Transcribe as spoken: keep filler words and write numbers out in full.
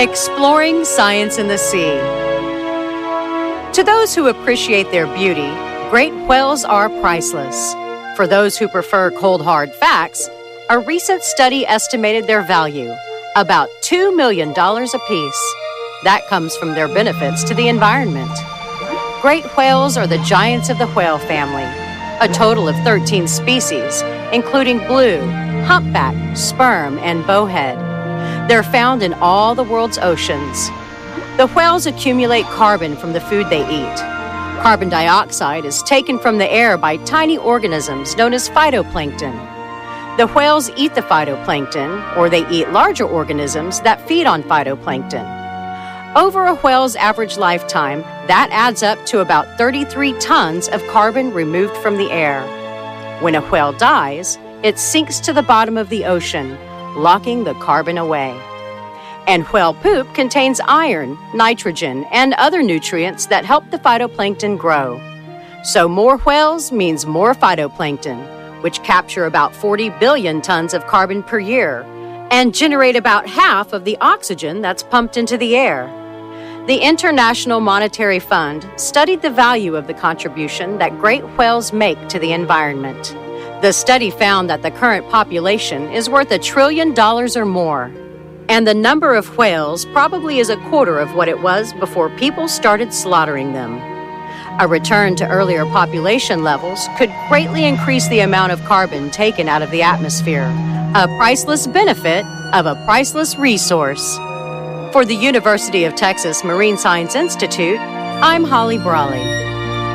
Exploring science in the sea. To those who appreciate their beauty, great whales are priceless. For those who prefer cold, hard facts, a recent study estimated their value, about two million dollars apiece. That comes from their benefits to the environment. Great whales are the giants of the whale family, a total of thirteen species, including blue, humpback, sperm, and bowhead. They're found in all the world's oceans. The whales accumulate carbon from the food they eat. Carbon dioxide is taken from the air by tiny organisms known as phytoplankton. The whales eat the phytoplankton, or they eat larger organisms that feed on phytoplankton. Over a whale's average lifetime, that adds up to about thirty-three tons of carbon removed from the air. When a whale dies, it sinks to the bottom of the ocean, locking the carbon away. And whale poop contains iron, nitrogen, and other nutrients that help the phytoplankton grow. So more whales means more phytoplankton, which capture about forty billion tons of carbon per year and generate about half of the oxygen that's pumped into the air. The International Monetary Fund studied the value of the contribution that great whales make to the environment. The study found that the current population is worth a trillion dollars or more, and the number of whales probably is a quarter of what it was before people started slaughtering them. A return to earlier population levels could greatly increase the amount of carbon taken out of the atmosphere, a priceless benefit of a priceless resource. For the University of Texas Marine Science Institute, I'm Holly Brawley.